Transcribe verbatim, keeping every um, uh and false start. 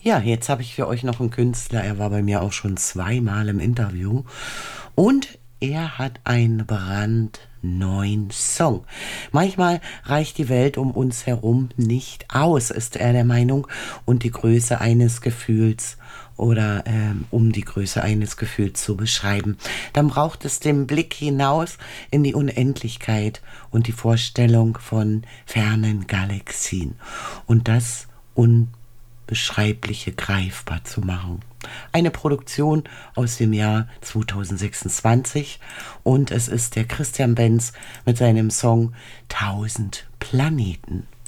Ja, jetzt habe ich für euch noch einen Künstler. Er war bei mir auch schon zweimal im Interview. Und er hat einen brandneuen Song. Manchmal reicht die Welt um uns herum nicht aus, ist er der Meinung. Und die Größe eines Gefühls oder ähm, um die Größe eines Gefühls zu beschreiben, dann braucht es den Blick hinaus in die Unendlichkeit und die Vorstellung von fernen Galaxien. Und das Unbeschreibliche greifbar zu machen. Eine Produktion aus dem Jahr zweitausendsechsundzwanzig und es ist der Christian Benz mit seinem Song Tausend Planeten.